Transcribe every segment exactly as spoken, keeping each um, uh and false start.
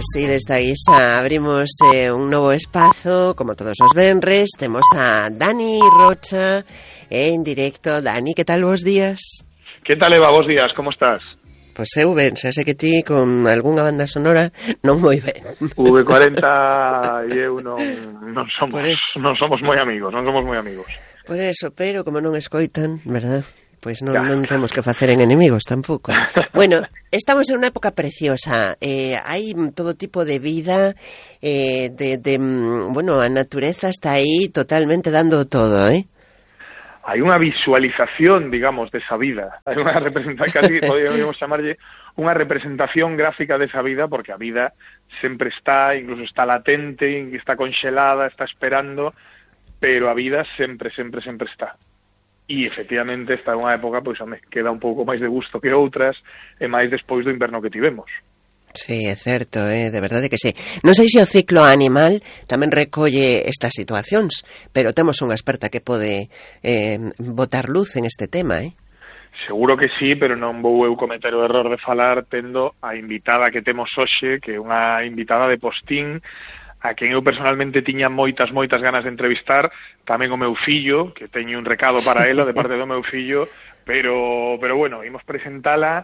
Así desta guisa abrimos eh, un novo espazo, como todos os venres. Temos a Dani Rocha en directo. Dani, que tal vos días? Que tal, Eva, vos días, como estás? Pois eu ben, xa sei que ti con algunha banda sonora non moi ben. V cuarenta e eu non, non somos non somos moi amigos, non somos moi amigos. Por eso, pero como non escoitan, verdad? Pois non, non temos que facer en enemigos tampouco. Bueno, estamos en unha época preciosa. Eh, hai todo tipo de vida, eh, de, de, bueno, a natureza está aí totalmente dando todo, eh? Hai unha visualización, digamos, desa vida. Hai unha representación, casi podríamos chamarlle unha representación gráfica desa vida, porque a vida sempre está, incluso está latente, está conxelada, está esperando, pero a vida sempre, sempre, sempre está. E, efectivamente, esta é unha época, pois, me queda un pouco máis de gusto que outras, e máis despois do inverno que tivemos. Sí, é certo, eh, de verdade que sí. Non sei se o ciclo animal tamén recolle estas situacións, pero temos unha experta que pode eh, botar luz en este tema, eh? Seguro que sí, pero non vou eu cometer o error de falar tendo a invitada que temos hoxe, que é unha invitada de postín, a quen eu personalmente tiña moitas, moitas ganas de entrevistar, tamén o meu fillo, que teño un recado para ela de parte do meu fillo, pero, pero bueno, imos presentala.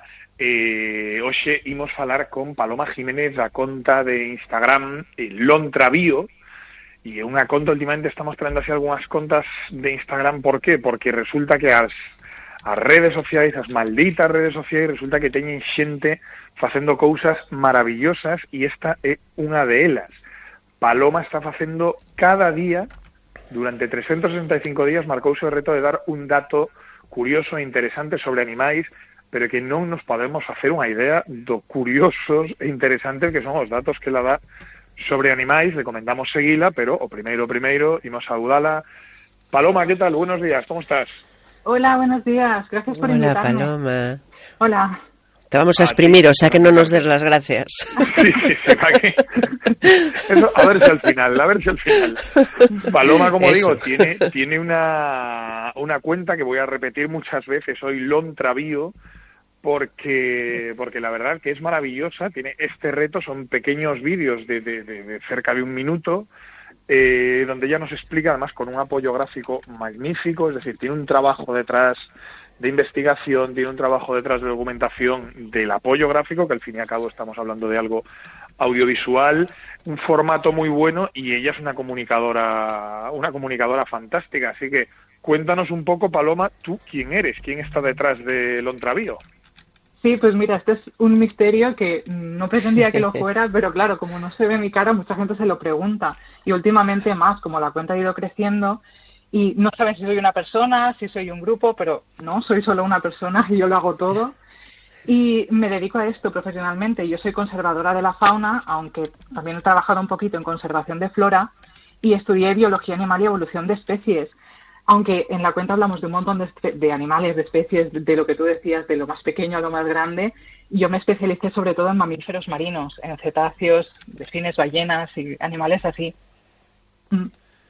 Eh, hoxe imos falar con Paloma Jiménez da conta de Instagram eh, Lontravío, e é unha conta, últimamente estamos traendo así algunhas contas de Instagram. Por qué? Porque resulta que as, as redes sociais, as malditas redes sociais, resulta que teñen xente facendo cousas maravillosas, e esta é unha de elas. Paloma está facendo cada día, durante trescentos sesenta e cinco días, marcouse o reto de dar un dato curioso e interesante sobre animais, pero que non nos podemos facer unha idea do curiosos e interesantes que son os datos que ela dá sobre animais. Recomendamos seguila, pero o primeiro, o primeiro, imos saudala. Paloma, que tal? Buenos días, ¿cómo estás? Hola, buenos días, gracias por Hola, invitarme. Hola, Paloma. Hola. Te vamos a exprimir, o sea que no nos des las gracias. Sí, sí, sepa que... Eso, a ver si al final, a ver si al final. Paloma, como Eso. digo, tiene, tiene una, una cuenta que voy a repetir muchas veces, hoy Lontravío, porque, porque la verdad que es maravillosa. Tiene este reto, son pequeños vídeos de, de, de, de cerca de un minuto, eh, donde ella nos explica, además con un apoyo gráfico magnífico, es decir, tiene un trabajo detrás de investigación, tiene un trabajo detrás de documentación, del apoyo gráfico, que al fin y al cabo estamos hablando de algo audiovisual, un formato muy bueno, y ella es una comunicadora, una comunicadora fantástica. Así que cuéntanos un poco, Paloma, tú quién eres, quién está detrás de Lontravío. Sí, pues mira, este es un misterio que no pretendía que lo fuera, pero claro, como no se ve mi cara, mucha gente se lo pregunta, y últimamente más, como la cuenta ha ido creciendo, y no saben si soy una persona, si soy un grupo, pero no, soy solo una persona y yo lo hago todo. Y me dedico a esto profesionalmente. Yo soy conservadora de la fauna, aunque también he trabajado un poquito en conservación de flora, y estudié biología animal y evolución de especies. Aunque en la cuenta hablamos de un montón de, de animales, de especies, de, de lo que tú decías, de lo más pequeño a lo más grande, yo me especialicé sobre todo en mamíferos marinos, en cetáceos, delfines, ballenas y animales así. Mm.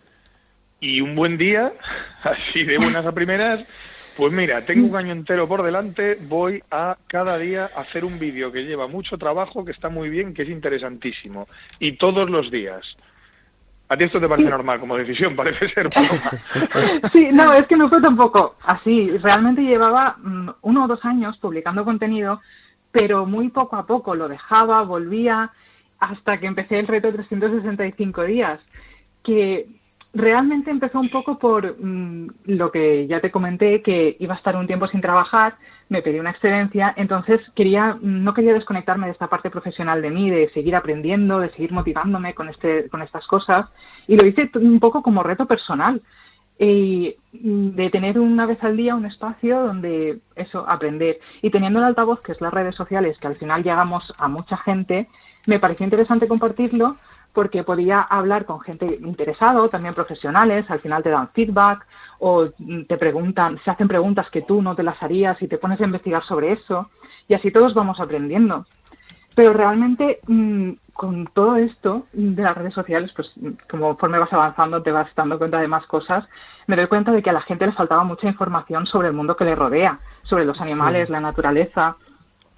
Y un buen día, así de buenas a primeras, pues mira, tengo un año entero por delante, voy a cada día hacer un vídeo que lleva mucho trabajo, que está muy bien, que es interesantísimo, y todos los días. ¿A ti esto te parece normal como decisión? Parece ser, Paloma. Sí, no, es que no fue tampoco así. Realmente llevaba um, uno o dos años publicando contenido, pero muy poco a poco lo dejaba, volvía, hasta que empecé el reto de trescientos sesenta y cinco días, que realmente empezó un poco por mmm, lo que ya te comenté, que iba a estar un tiempo sin trabajar, me pedí una excedencia, entonces quería no quería desconectarme de esta parte profesional de mí, de seguir aprendiendo, de seguir motivándome con este con estas cosas, y lo hice un poco como reto personal, y de tener una vez al día un espacio donde eso, aprender, y teniendo el altavoz, que es las redes sociales, que al final llegamos a mucha gente, me pareció interesante compartirlo, porque podía hablar con gente interesada, también profesionales, al final te dan feedback o te preguntan, se hacen preguntas que tú no te las harías y te pones a investigar sobre eso, y así todos vamos aprendiendo. Pero realmente mmm, con todo esto de las redes sociales, pues conforme vas avanzando te vas dando cuenta de más cosas, me doy cuenta de que a la gente le faltaba mucha información sobre el mundo que le rodea, sobre los animales, sí. La naturaleza.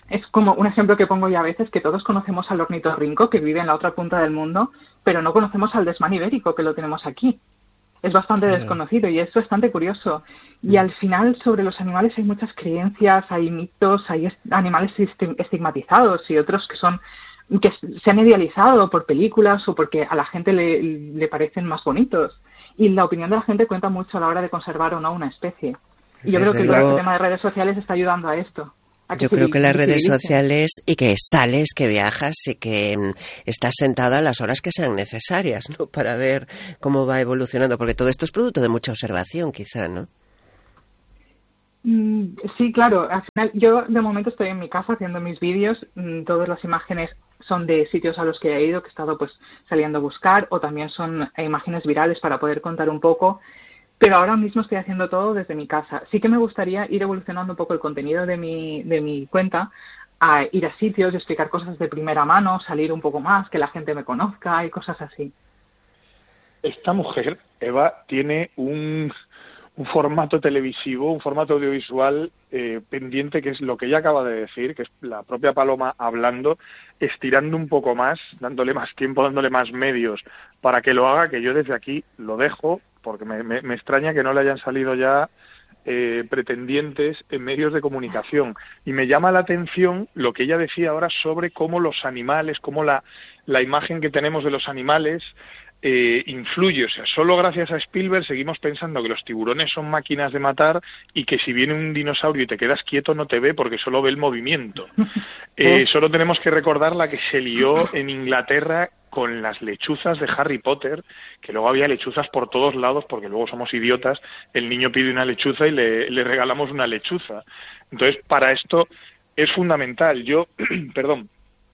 Es como un ejemplo que pongo yo a veces, que todos conocemos al ornitorrinco, que vive en la otra punta del mundo, pero no conocemos al desmán ibérico, que lo tenemos aquí. Es bastante claro. desconocido y es bastante curioso. Y al final, sobre los animales hay muchas creencias, hay mitos, hay animales estigmatizados y otros que son que se han idealizado por películas o porque a la gente le, le parecen más bonitos. Y la opinión de la gente cuenta mucho a la hora de conservar o no una especie. Y yo Desde creo que luego, el tema de redes sociales está ayudando a esto. Yo creo que las redes sociales y que sales, que viajas y que estás sentada las horas que sean necesarias, ¿no? Para ver cómo va evolucionando, porque todo esto es producto de mucha observación, quizá, ¿no? Sí, claro. Al final, yo de momento estoy en mi casa haciendo mis vídeos. Todas las imágenes son de sitios a los que he ido, que he estado pues saliendo a buscar, o también son imágenes virales para poder contar un poco. Pero ahora mismo estoy haciendo todo desde mi casa. Sí que me gustaría ir evolucionando un poco el contenido de mi, de mi cuenta, a ir a sitios, explicar cosas de primera mano, salir un poco más, que la gente me conozca y cosas así. Esta mujer, Eva, tiene un, un formato televisivo, un formato audiovisual eh, pendiente, que es lo que ella acaba de decir, que es la propia Paloma hablando, estirando un poco más, dándole más tiempo, dándole más medios para que lo haga, que yo desde aquí lo dejo, porque me, me, me extraña que no le hayan salido ya eh, pretendientes en medios de comunicación. Y me llama la atención lo que ella decía ahora sobre cómo los animales, cómo la, la imagen que tenemos de los animales eh, influye. O sea, solo gracias a Spielberg seguimos pensando que los tiburones son máquinas de matar y que si viene un dinosaurio y te quedas quieto no te ve porque solo ve el movimiento. Eh, solo tenemos que recordar la que se lió en Inglaterra con las lechuzas de Harry Potter, que luego había lechuzas por todos lados, porque luego somos idiotas, el niño pide una lechuza y le, le regalamos una lechuza. Entonces, para esto es fundamental. Yo, perdón,